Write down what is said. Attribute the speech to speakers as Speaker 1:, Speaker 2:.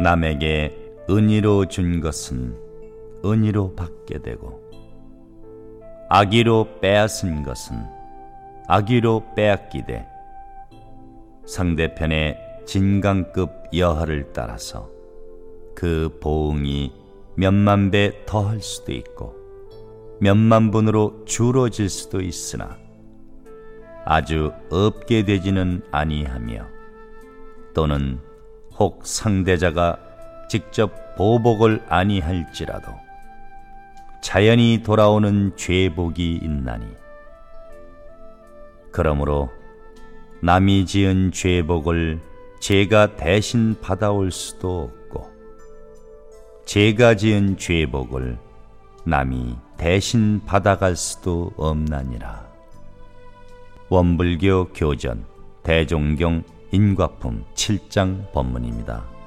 Speaker 1: 남에게 은희로 준 것은 은희로 받게 되고, 악의로 빼앗은 것은 악의로 빼앗기되, 상대편의 진강급 여하를 따라서 그 보응이 몇만 배 더할 수도 있고 몇만 분으로 줄어질 수도 있으나 아주 없게 되지는 아니하며, 또는 혹 상대자가 직접 보복을 아니할지라도 자연히 돌아오는 죄복이 있나니, 그러므로 남이 지은 죄복을 제가 대신 받아올 수도 없고, 제가 지은 죄복을 남이 대신 받아갈 수도 없나니라. 원불교 교전 대종경 인과품 7장 법문입니다.